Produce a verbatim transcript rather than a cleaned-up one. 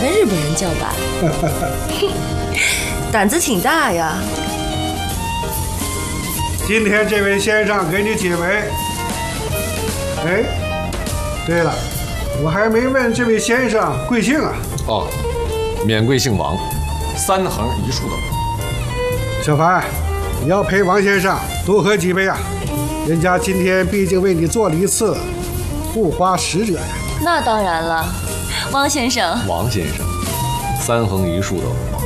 跟日本人叫板，胆子挺大呀。 今天这位先生给你几位？哎，对了，我还没问这位先生贵姓啊？ 哦，免贵姓王，三横一竖的王。 小凡，你要陪王先生多喝几杯啊！人家今天毕竟为你做了一次护花使者呀。 那当然了，王先生。 王先生，三横一竖的王。